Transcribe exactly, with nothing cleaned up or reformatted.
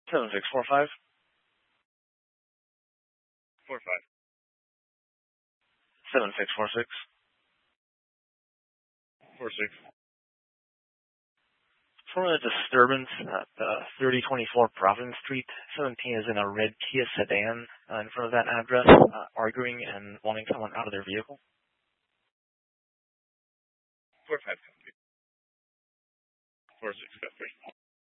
seven six four five. Four five. seven six four six. Four six. For a disturbance at uh, thirty twenty-four Providence Street, seventeen is in a red Kia sedan uh, in front of that address, uh, arguing and wanting someone out of their vehicle. Four five. Four six. Got three.